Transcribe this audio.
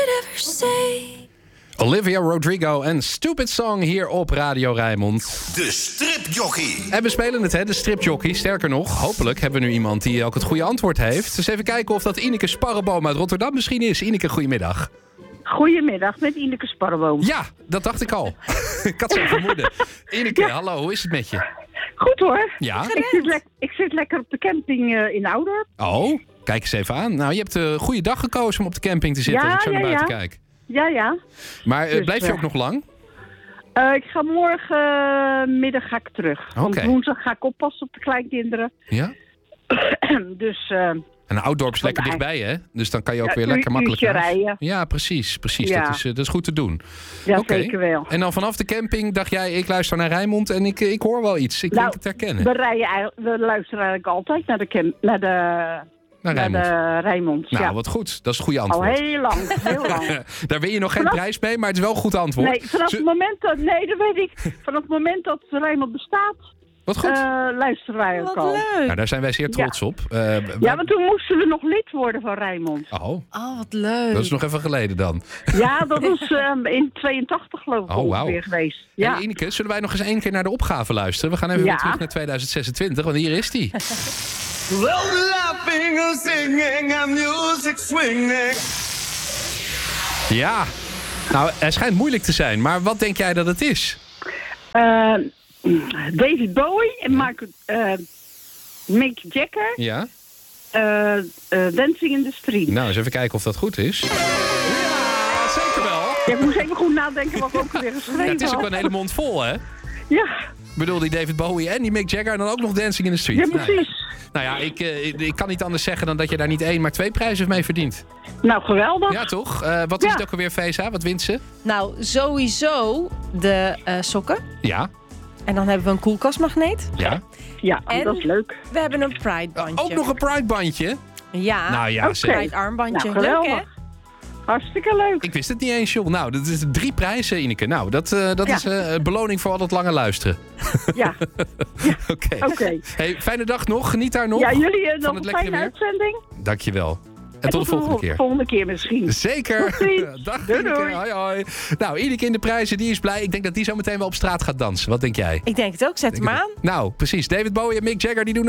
Olivia Rodrigo en Stupid Song hier op Radio Rijnmond. De stripjockey. En we spelen het, hè, de stripjockey. Sterker nog, hopelijk hebben we nu iemand die ook het goede antwoord heeft. Dus even kijken of dat Ineke Sparreboom uit Rotterdam misschien is. Ineke, goedemiddag. Goedemiddag, met Ineke Sparreboom. Ja, dat dacht ik al. Ik had zo'n vermoeden. Ineke, hallo, hoe is het met je? Goed hoor. Ja? Ik zit lekker op de camping in Oudorp. Oh, kijk eens even aan. Nou, je hebt een goede dag gekozen om op de camping te zitten als ik zo naar buiten kijk. Ja. Maar Dus, blijf je ook nog lang? Ik ga morgenmiddag ga ik terug. Oké. Want woensdag ga ik oppassen op de kleinkinderen. Ja? Dus... En Ouddorp is lekker dichtbij, hè? Dus dan kan je ook weer lekker makkelijk uurtje rijden. Ja, precies. Ja. Dat is goed te doen. Ja, Oké. zeker wel. En dan vanaf de camping dacht jij, ik luister naar Rijnmond en ik hoor wel iets. Ik denk het herkennen. We luisteren eigenlijk altijd naar de Rijnmond. Nou, ja. wat goed. Dat is een goede Al antwoord. heel lang. Daar win je nog geen prijs mee, maar het is wel een goed antwoord. Nee, vanaf het moment dat... Nee, dat weet ik. Vanaf het moment dat Rijnmond bestaat... Wat goed. Luisteren wij ook Wat al. leuk. Nou, daar zijn wij zeer trots op. Ja, want toen moesten we nog lid worden van Rijnmond. Oh, wat leuk. Dat is nog even geleden dan. Ja, dat is in 82 geloof ik ongeveer geweest. Ja. En Ineke, zullen wij nog eens 1 keer naar de opgave luisteren? We gaan even weer terug naar 2026, want hier is die. Well, laughing and singing and music swinging. Ja, nou, hij schijnt moeilijk te zijn, maar wat denk jij dat het is? David Bowie en Mick Jagger. Ja? Dancing in the Street. Nou, eens even kijken of dat goed is. Ja, zeker wel. Ja, ik moest even goed nadenken wat ik ook weer geschreven Ja, het is ook had. wel een hele mond vol, hè? Ja. Ik bedoel, die David Bowie en die Mick Jagger en dan ook nog Dancing in the Street. Ja, precies. Nou ja, ik kan niet anders zeggen dan dat je daar niet 1, maar 2 prijzen mee verdient. Nou, geweldig. Ja, toch? Wat is het ook alweer, Feza? Wat wint ze? Nou, sowieso de sokken. Ja. En dan hebben we een koelkastmagneet. Ja. Ja, En dat is leuk. we hebben een Pride-bandje. Ook nog een Pride-bandje? Ja. Nou ja, Oké. zeker. Pride-armbandje. Nou, leuk, geweldig. hè? Hartstikke leuk. Ik wist het niet eens, joh. Nou, dat is 3 prijzen, Ineke. Nou, dat is beloning voor al dat lange luisteren. Ja. Oké. Hey, fijne dag nog. Geniet daar nog. Ja, jullie van nog het een lekkere fijne weer. uitzending. Dankjewel. En tot de volgende keer. Volgende keer misschien. Zeker. Dag Doei, Ineke. doei. Hoi, hoi. Nou, Ineke in de prijzen, die is blij. Ik denk dat die zo meteen wel op straat gaat dansen. Wat denk jij? Ik denk het ook. Zet hem aan. Nou, precies. David Bowie en Mick Jagger, die doen het.